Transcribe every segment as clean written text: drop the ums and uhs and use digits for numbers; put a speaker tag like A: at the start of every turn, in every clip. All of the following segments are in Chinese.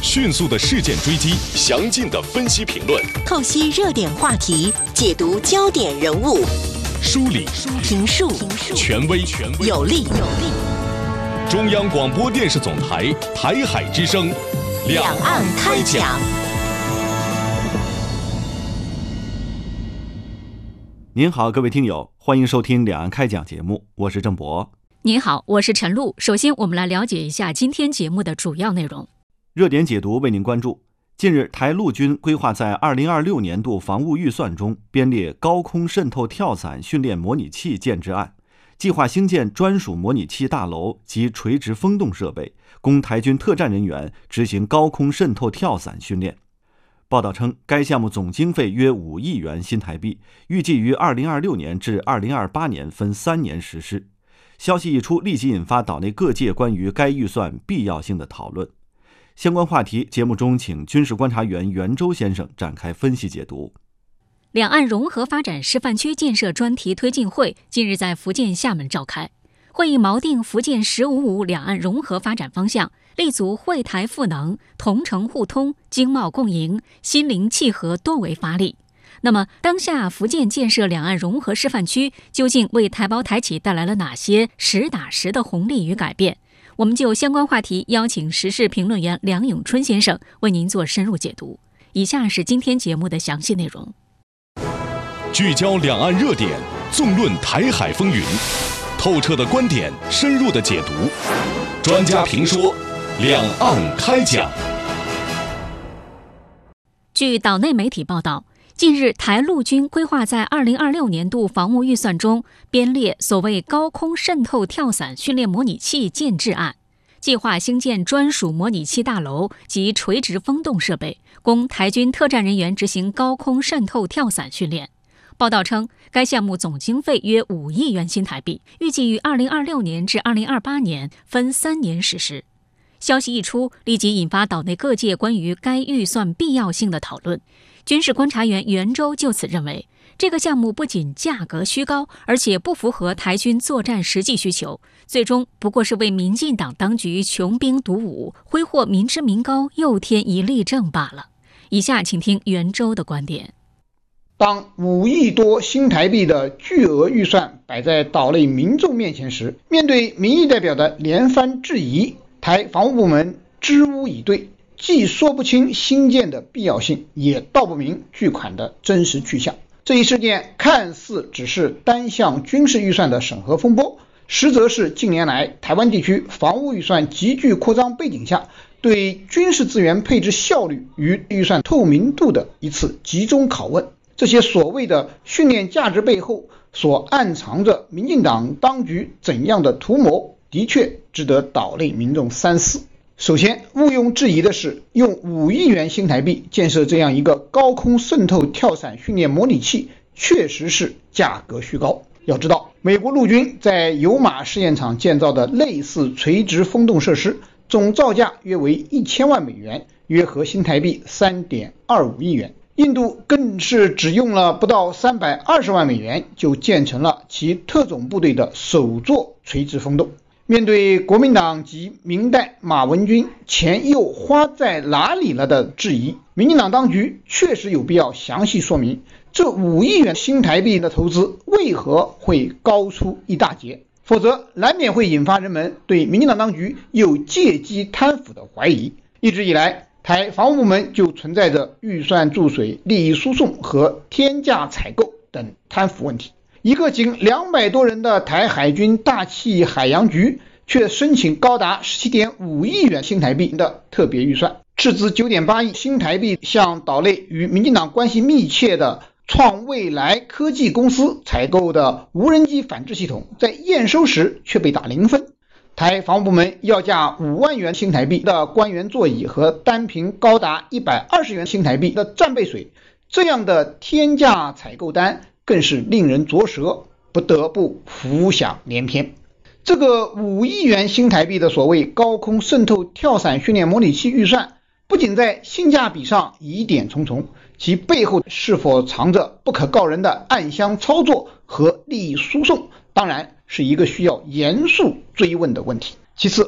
A: 迅速的事件追击，详尽的分析评论，
B: 透析热点话题，解读焦点人物，
A: 梳理
B: 评述
A: 权威
B: 有力。
A: 中央广播电视总台台海之声，
B: 两岸开讲。
C: 您好，各位听友，欢迎收听两岸开讲节目，我是郑博。
D: 您好，我是陈露。首先我们来了解一下今天节目的主要内容。
C: 热点解读为您关注。近日，台陆军规划在2026年度防务预算中编列高空渗透跳伞训练模拟器建制案，计划兴建专属模拟器大楼及垂直风洞设备，供台军特战人员执行高空渗透跳伞训练。报道称，该项目总经费约5亿元新台币，预计于2026年至2028年分3年实施。消息一出，立即引发岛内各界关于该预算必要性的讨论。相关话题，节目中请军事观察员袁周先生展开分析解读。
D: 两岸融合发展示范区建设专题推进会近日在福建厦门召开，会议锚定福建“15+5”两岸融合发展方向，立足惠台赋能、同城互通、经贸共赢、心灵契合多维发力。那么，当下福建建设两岸融合示范区，究竟为台胞台企带来了哪些实打实的红利与改变？我们就相关话题邀请时事评论员梁永春先生为您做深入解读。以下是今天节目的详细内容。
A: 聚焦两岸热点，纵论台海风云，透彻的观点，深入的解读，专家评说，两岸开讲。
D: 据岛内媒体报道，近日台陆军规划在2026年度防务预算中编列所谓高空渗透跳伞训练模拟器建制案，计划兴建专属模拟器大楼及垂直风洞设备，供台军特战人员执行高空渗透跳伞训练。报道称，该项目总经费约5亿元新台币，预计于2026年至2028年分3年实施。消息一出，立即引发岛内各界关于该预算必要性的讨论。军事观察员袁周就此认为，这个项目不仅价格虚高，而且不符合台军作战实际需求，最终不过是为民进党当局穷兵黩武，挥霍民脂民膏，又添一例政罢了。以下请听袁周的观点。
E: 当5亿多新台币的巨额预算摆在岛内民众面前时，面对民意代表的连番质疑，台防务部门支吾以对，既说不清新建的必要性，也道不明巨款的真实去向。这一事件看似只是单项军事预算的审核风波，实则是近年来台湾地区防务预算急剧扩张背景下，对军事资源配置效率与预算透明度的一次集中拷问。这些所谓的训练价值背后所暗藏着民进党当局怎样的图谋，的确值得岛内民众三思。首先，毋庸置疑的是，用5亿元新台币建设这样一个高空渗透跳伞训练模拟器，确实是价格虚高。要知道，美国陆军在油马试验场建造的类似垂直风洞设施，总造价约为1000万美元，约合新台币3.25亿元。印度更是只用了不到320万美元，就建成了其特种部队的首座垂直风洞。面对国民党及民代马文君钱又花在哪里了的质疑，民进党当局确实有必要详细说明，这5亿元新台币的投资为何会高出一大截，否则难免会引发人们对民进党当局有借机贪腐的怀疑。一直以来，台防务部门就存在着预算注水、利益输送和天价采购等贪腐问题。一个仅200多人的台海军大气海洋局却申请高达17.5亿元新台币的特别预算，斥资9.8亿新台币向岛内与民进党关系密切的创未来科技公司采购的无人机反制系统，在验收时却被打0分。台防务部门要价5万元新台币的官员座椅和单瓶高达120元新台币的战备水，这样的天价采购单更是令人啄舌，不得不浮想联翩。这个5亿元新台币的所谓高空渗透跳伞训练模拟器预算，不仅在性价比上疑点重重，其背后是否藏着不可告人的暗箱操作和利益输送，当然是一个需要严肃追问的问题。其次，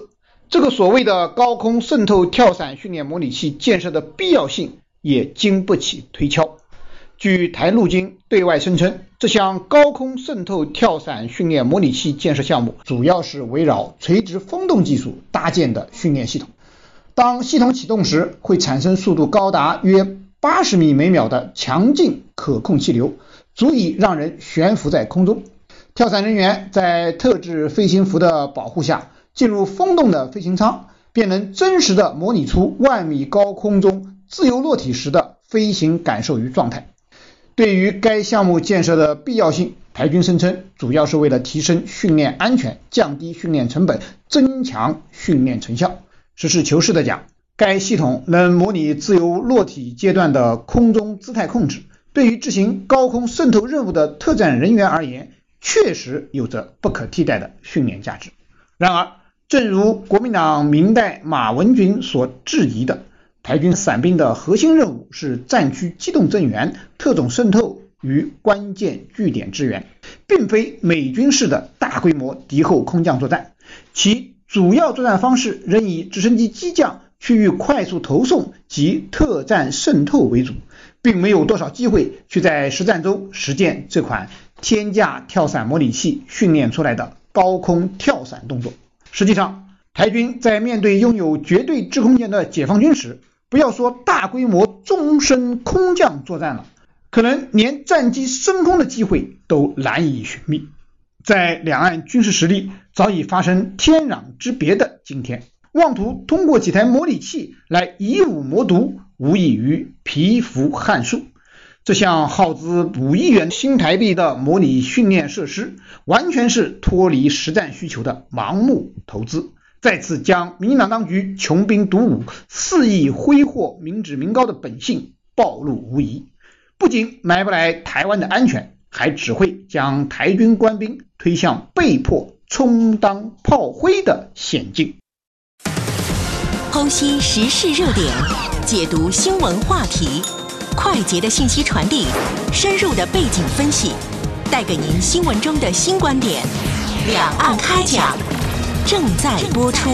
E: 这个所谓的高空渗透跳伞训练模拟器建设的必要性也经不起推敲。据台陆军对外声称，这项高空渗透跳伞训练模拟器建设项目主要是围绕垂直风洞技术搭建的训练系统。当系统启动时，会产生速度高达约80米每秒的强劲可控气流，足以让人悬浮在空中。跳伞人员在特制飞行服的保护下，进入风洞的飞行舱，便能真实的模拟出10000米高空中自由落体时的飞行感受与状态。对于该项目建设的必要性，台军声称主要是为了提升训练安全，降低训练成本，增强训练成效。实事求是地讲，该系统能模拟自由落体阶段的空中姿态控制，对于执行高空渗透任务的特战人员而言，确实有着不可替代的训练价值。然而，正如国民党明代马文君所质疑的，台军伞兵的核心任务是战区机动增援、特种渗透与关键据点支援，并非美军式的大规模敌后空降作战，其主要作战方式仍以直升机机降、区域快速投送及特战渗透为主，并没有多少机会去在实战中实践这款天价跳伞模拟器训练出来的高空跳伞动作。实际上，台军在面对拥有绝对制空权的解放军时，不要说大规模终身空降作战了，可能连战机升空的机会都难以寻觅。在两岸军事实力早已发生天壤之别的今天，妄图通过几台模拟器来以武谋独，无异于蚍蜉撼树。这项耗资5亿元新台币的模拟训练设施，完全是脱离实战需求的盲目投资，再次将民进党当局穷兵黩武、肆意挥霍民脂民膏的本性暴露无遗，不仅买不来台湾的安全，还只会将台军官兵推向被迫充当炮灰的险境。
B: 剖析时事热点，解读新闻话题，快捷的信息传递，深入的背景分析，带给您新闻中的新观点。两岸开讲，正在播出。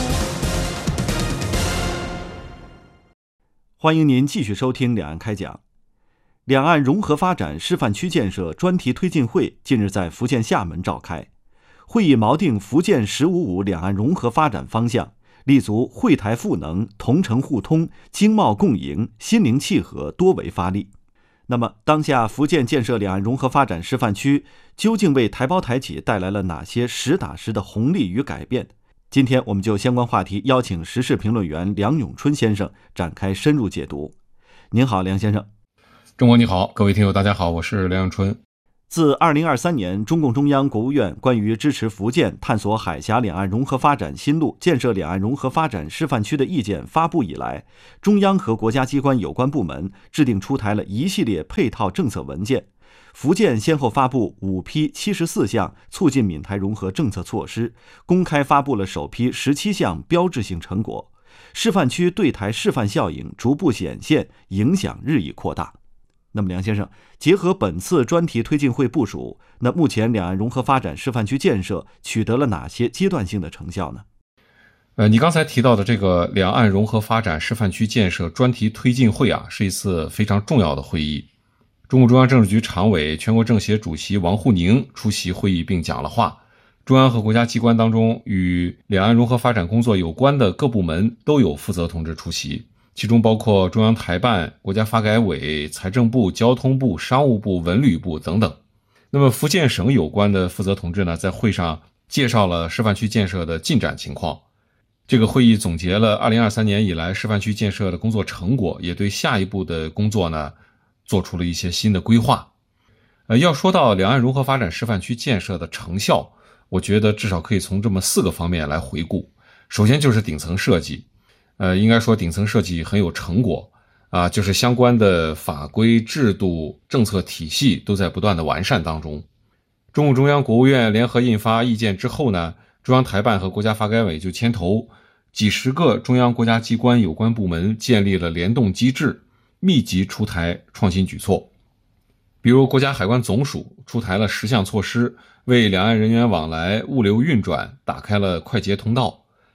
C: 欢迎您继续收听两岸开讲。两岸融合发展示范区建设专题推进会近日在福建厦门召开，会议锚定福建“1055”两岸融合发展方向，立足惠台赋能、同城互通、经贸共赢、心灵契合多维发力。那么，当下福建建设两岸融合发展示范区究竟为台胞台企带来了哪些实打实的红利与改变？今天我们就相关话题邀请时事评论员梁永春先生展开深入解读。您好，梁先生。
F: 中国你好，各位听友大家好，我是梁永春。
C: 自2023年中共中央、国务院关于支持福建探索海峡两岸融合发展新路、建设两岸融合发展示范区的意见发布以来，中央和国家机关有关部门制定出台了一系列配套政策文件。福建先后发布5批74项促进闽台融合政策措施，公开发布了首批17项标志性成果，示范区对台示范效应逐步显现，影响日益扩大。那么梁先生，结合本次专题推进会部署，那目前两岸融合发展示范区建设取得了哪些阶段性的成效呢？
F: 你刚才提到的这个两岸融合发展示范区建设专题推进会啊，是一次非常重要的会议。中共中央政治局常委、全国政协主席王沪宁出席会议并讲了话。中央和国家机关当中与两岸融合发展工作有关的各部门都有负责同志出席，其中包括中央台办、国家发改委、财政部、交通部、商务部、文旅部等等。那么福建省有关的负责同志呢，在会上介绍了示范区建设的进展情况。这个会议总结了2023年以来示范区建设的工作成果，也对下一步的工作呢做出了一些新的规划。要说到两岸融合发展示范区建设的成效，我觉得至少可以从这么4个方面来回顾。首先就是顶层设计，应该说顶层设计很有成果啊，就是相关的法规制度政策体系都在不断的完善当中。中共中央、国务院联合印发意见之后呢，中央台办和国家发改委就牵头，几十个中央国家机关有关部门建立了联动机制，密集出台创新举措。比如国家海关总署出台了10项措施，为两岸人员往来、物流运转打开了快捷通道。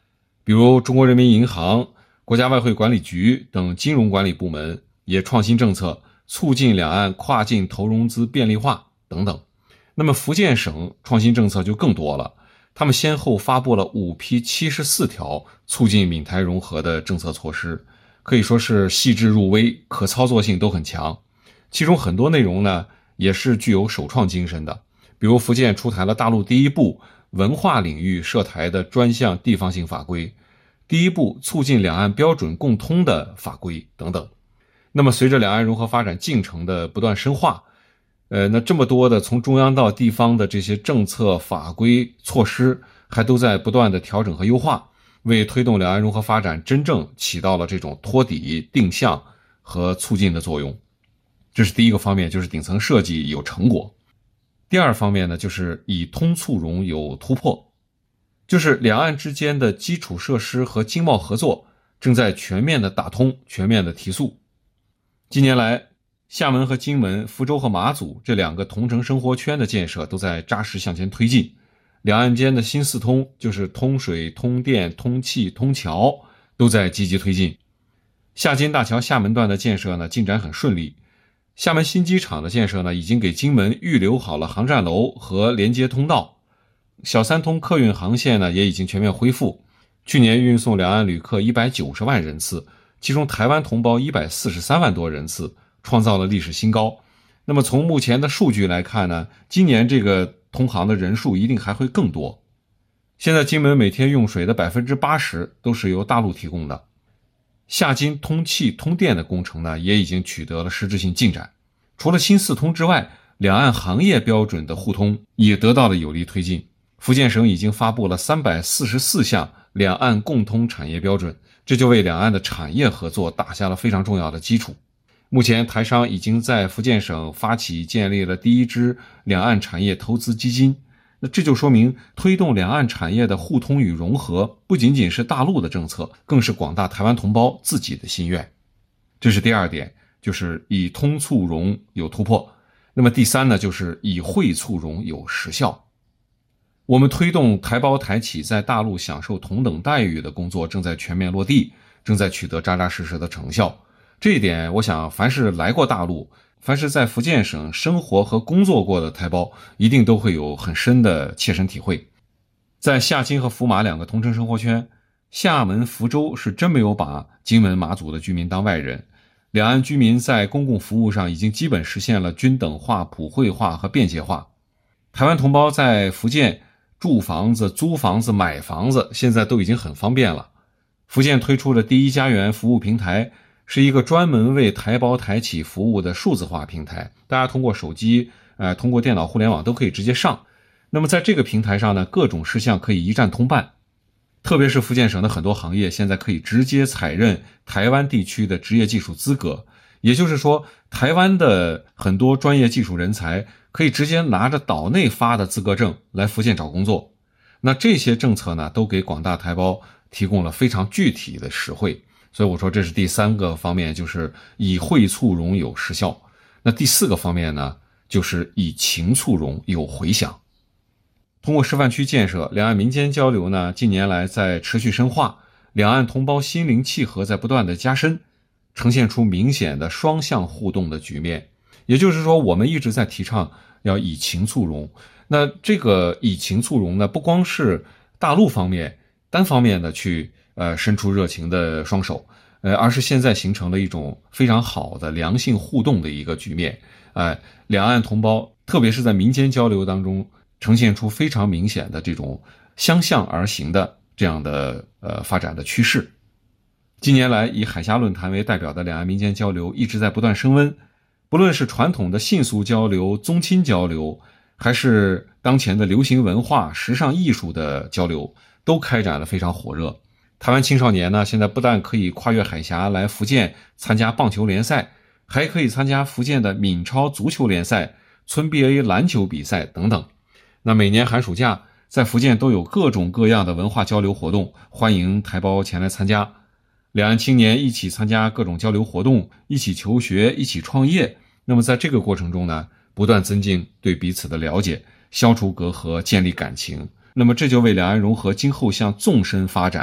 F: 比如中国人民银行、国家外汇管理局等金融管理部门也创新政策，促进两岸跨境投融资便利化等等。那么福建省创新政策就更多了，他们先后发布了5批74条促进闽台融合的政策措施，可以说是细致入微，可操作性都很强。其中很多内容呢也是具有首创精神的，比如福建出台了大陆第一部文化领域涉台的专项地方性法规，第一部促进两岸标准共通的法规等等。那么随着两岸融合发展进程的不断深化，那这么多的从中央到地方的这些政策法规措施还都在不断的调整和优化，为推动两岸融合发展真正起到了这种托底定向和促进的作用。这是第一个方面，就是顶层设计有成果。第二方面呢，就是以通促融有突破，就是两岸之间的基础设施和经贸合作正在全面的打通，全面的提速。近年来，厦门和金门、福州和马祖这2个同城生活圈的建设都在扎实向前推进，两岸间的新4通，就是通水、通电、通气、通桥，都在积极推进。厦金大桥厦门段的建设呢，进展很顺利。厦门新机场的建设呢，已经给金门预留好了航站楼和连接通道。小3通客运航线呢，也已经全面恢复。去年运送两岸旅客190万人次，其中台湾同胞143万多人次，创造了历史新高。那么从目前的数据来看呢，今年这个通航的人数一定还会更多。现在金门每天用水的 80% 都是由大陆提供的。厦金通气通电的工程呢，也已经取得了实质性进展。除了新4通之外，两岸行业标准的互通也得到了有力推进。福建省已经发布了344项两岸共通产业标准，这就为两岸的产业合作打下了非常重要的基础。目前台商已经在福建省发起建立了第1支两岸产业投资基金，那这就说明推动两岸产业的互通与融合，不仅仅是大陆的政策，更是广大台湾同胞自己的心愿。这是第2点，就是以通促融有突破。那么第3呢，就是以惠促融有实效。我们推动台胞台企在大陆享受同等待遇的工作正在全面落地，正在取得扎扎实实的成效。这一点我想凡是来过大陆，凡是在福建省生活和工作过的台胞，一定都会有很深的切身体会。在厦金和福马2个同城生活圈，厦门、福州是真没有把金门、马祖的居民当外人，两岸居民在公共服务上已经基本实现了均等化、普惠化和便捷化。台湾同胞在福建住房子、租房子、买房子现在都已经很方便了。福建推出的第1家园服务平台是一个专门为台胞台企服务的数字化平台，大家通过手机、通过电脑互联网都可以直接上。那么在这个平台上呢，各种事项可以一站通办，特别是福建省的很多行业现在可以直接采认台湾地区的职业技术资格，也就是说台湾的很多专业技术人才可以直接拿着岛内发的资格证来福建找工作。那这些政策呢，都给广大台胞提供了非常具体的实惠。所以我说这是第3个方面，就是以惠促融有实效。那第4个方面呢，就是以情促融有回响。通过示范区建设，两岸民间交流呢，近年来在持续深化，两岸同胞心灵契合在不断的加深，呈现出明显的双向互动的局面。也就是说，我们一直在提倡要以情促融。那这个以情促融呢，不光是大陆方面单方面的去伸出热情的双手，而是现在形成了一种非常好的良性互动的一个局面。两岸同胞特别是在民间交流当中呈现出非常明显的这种相向而行的这样的发展的趋势。近年来以海峡论坛为代表的两岸民间交流一直在不断升温，不论是传统的信俗交流、宗亲交流，还是当前的流行文化、时尚艺术的交流，都开展了非常火热。台湾青少年呢，现在不但可以跨越海峡来福建参加棒球联赛，还可以参加福建的闽超足球联赛、村 BA 篮球比赛等等。那每年寒暑假在福建都有各种各样的文化交流活动，欢迎台胞前来参加。两岸青年一起参加各种交流活动，一起求学，一起创业。那么在这个过程中呢，不断增进对彼此的了解，消除隔阂，建立感情。那么这就为两岸融合今后向纵深发展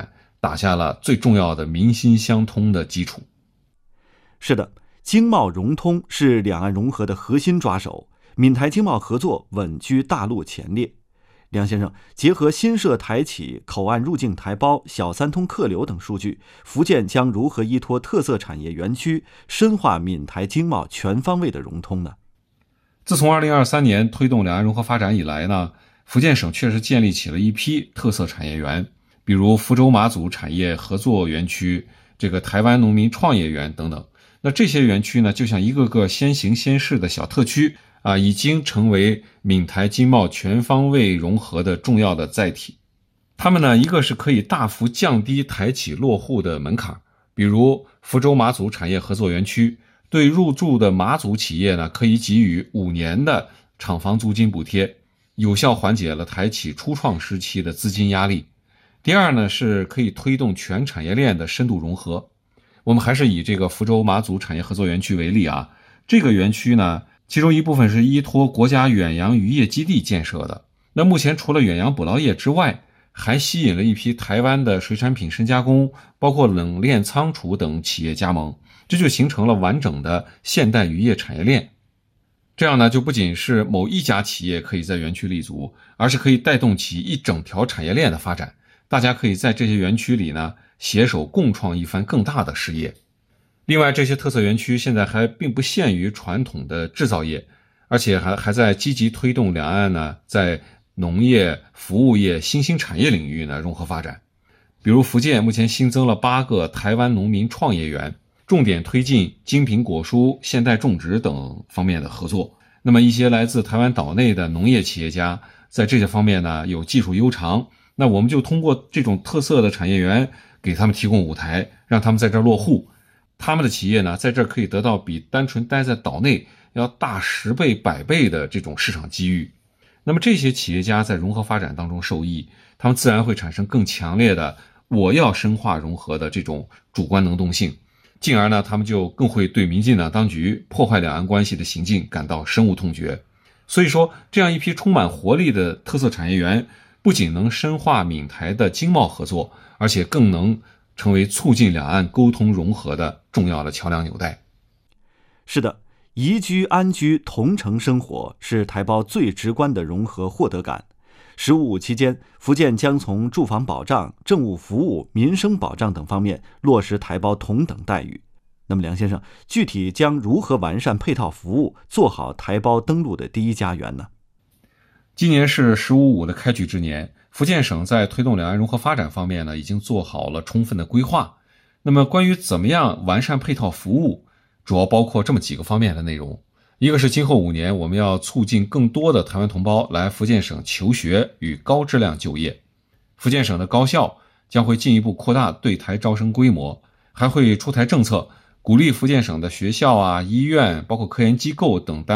F: 打下了最重要的民心相通的基础。
C: 是的，经贸融通是两岸融合的核心抓手，闽台经贸合作稳居大陆前列。梁先生，结合新设台企、口岸入境台胞、小三通客流等数据，福建将如何依托特色产业园区，深化闽台经贸全方位的融通呢？
F: 自从2023年推动两岸融合发展以来呢，福建省确实建立起了一批特色产业园，比如福州马祖产业合作园区、这个台湾农民创业园等等。那这些园区呢，就像一个个先行先试的小特区已经成为闽台经贸全方位融合的重要的载体。它们呢，一个是可以大幅降低台企落户的门槛，比如福州马祖产业合作园区，对入驻的马祖企业呢，可以给予5年的厂房租金补贴，有效缓解了台企初创时期的资金压力。第二呢，是可以推动全产业链的深度融合。我们还是以这个福州马祖产业合作园区为例这个园区呢，其中一部分是依托国家远洋渔业基地建设的。那目前除了远洋捕捞业之外，还吸引了一批台湾的水产品深加工，包括冷链仓储等企业加盟，这就形成了完整的现代渔业产业链。这样呢，就不仅是某一家企业可以在园区立足，而是可以带动起一整条产业链的发展。大家可以在这些园区里呢，携手共创一番更大的事业。另外，这些特色园区现在还并不限于传统的制造业，而且还在积极推动两岸呢在农业、服务业、新兴产业领域呢融合发展。比如福建目前新增了8个台湾农民创业园，重点推进精品果蔬、现代种植等方面的合作。那么一些来自台湾岛内的农业企业家在这些方面呢有技术悠长，那我们就通过这种特色的产业园给他们提供舞台，让他们在这儿落户。他们的企业呢，在这儿可以得到比单纯待在岛内要大10倍、100倍的这种市场机遇。那么这些企业家在融合发展当中受益，他们自然会产生更强烈的我要深化融合的这种主观能动性，进而呢，他们就更会对民进党当局破坏两岸关系的行径感到深恶痛绝。所以说，这样一批充满活力的特色产业园，不仅能深化闽台的经贸合作，而且更能成为促进两岸沟通融合的重要的桥梁纽带。
C: 是的，宜居安居同城生活是台胞最直观的融合获得感。15.5期间，福建将从住房保障、政务服务、民生保障等方面落实台胞同等待遇。那么梁先生，具体将如何完善配套服务，做好台胞登陆的第一家园呢？
F: 今年是15.5的开局之年，福建省在推动两岸融合发展方面呢，已经做好了充分的规划。那么关于怎么样完善配套服务，主要包括这么几个方面的内容。一个是今后5年，我们要促进更多的台湾同胞来福建省求学与高质量就业。福建省的高校将会进一步扩大对台招生规模，还会出台政策，鼓励福建省的学校医院，包括科研机构等单